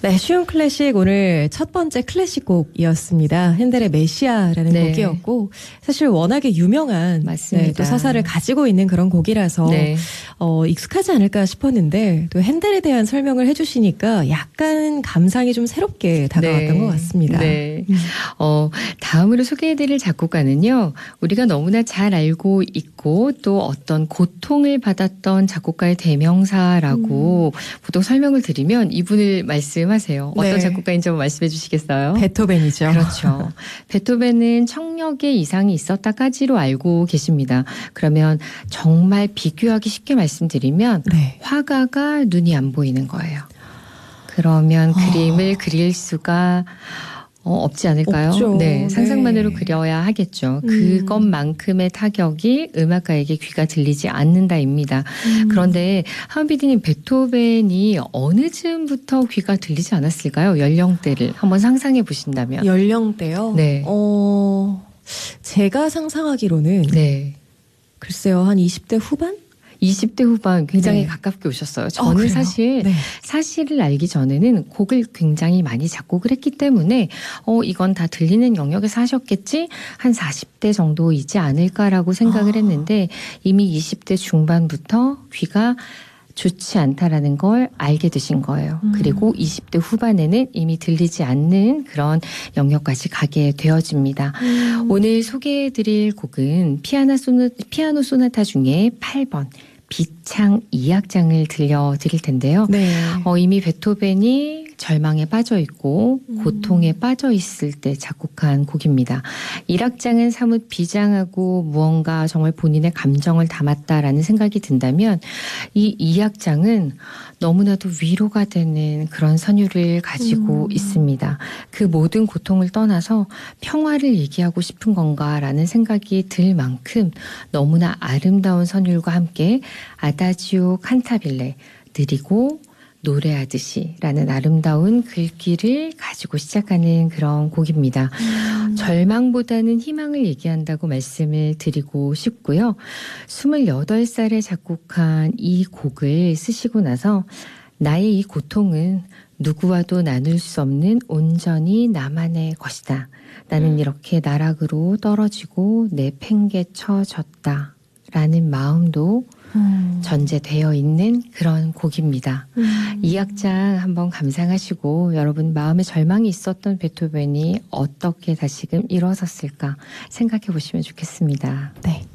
네, 쉬운 클래식 오늘 첫 번째 클래식 곡이었습니다. 핸델의 메시아라는 네. 곡이었고 사실 워낙에 유명한 맞습니다. 또 서사를 가지고 있는 그런 곡이라서 네. 익숙하지 않을까 싶었는데 또 핸델에 대한 설명을 해주시니까 약간 감상이 좀 새롭게 다가왔던 것 같습니다. 네. 다음으로 소개해드릴 작곡가는요. 우리가 너무나 잘 알고 있고 또 어떤 고통을 받았던 작곡가의 대명사라고 보통 설명을 드리면 이분을 말씀하세요. 어떤 네. 작곡가인지 한번 말씀해 주시겠어요? 베토벤이죠. 그렇죠. 베토벤은 청력에 이상이 있었다까지로 알고 계십니다. 그러면 정말 비교하기 쉽게 말씀드리면 네. 화가가 눈이 안 보이는 거예요. 그러면 그림을 그릴 수가 없지 않을까요? 없죠. 네, 상상만으로 네. 그려야 하겠죠. 그것만큼의 타격이 음악가에게 귀가 들리지 않는다입니다. 그런데 하은 PD님, 베토벤이 어느 즈음부터 귀가 들리지 않았을까요? 연령대를 한번 상상해 보신다면. 연령대요? 네. 제가 상상하기로는 네. 글쎄요, 한 20대 후반? 20대 후반 굉장히 네. 가깝게 오셨어요. 저는 그래요? 사실 네. 사실을 알기 전에는 곡을 굉장히 많이 작곡을 했기 때문에 이건 다 들리는 영역에서 하셨겠지? 한 40대 정도이지 않을까라고 생각을 했는데 이미 20대 중반부터 귀가 좋지 않다라는 걸 알게 되신 거예요. 그리고 20대 후반에는 이미 들리지 않는 그런 영역까지 가게 되어집니다. 오늘 소개해드릴 곡은 피아노 소나타 중에 8번 비창 2악장을 들려드릴 텐데요. 네. 이미 베토벤이 절망에 빠져 있고 고통에 빠져 있을 때 작곡한 곡입니다. 1악장은 사뭇 비장하고 무언가 정말 본인의 감정을 담았다라는 생각이 든다면 이 2악장은 너무나도 위로가 되는 그런 선율을 가지고 있습니다. 그 모든 고통을 떠나서 평화를 얘기하고 싶은 건가라는 생각이 들 만큼 너무나 아름다운 선율과 함께 아다지오 칸타빌레, 느리고 노래하듯이 라는 아름다운 글귀를 가지고 시작하는 그런 곡입니다. 절망보다는 희망을 얘기한다고 말씀을 드리고 싶고요. 28살에 작곡한 이 곡을 쓰시고 나서 나의 이 고통은 누구와도 나눌 수 없는 온전히 나만의 것이다. 나는 이렇게 나락으로 떨어지고 내팽개쳐졌다. 라는 마음도 전제되어 있는 그런 곡입니다. 이 악장 한번 감상하시고 여러분 마음에 절망이 있었던 베토벤이 어떻게 다시금 일어섰을까 생각해 보시면 좋겠습니다. 네.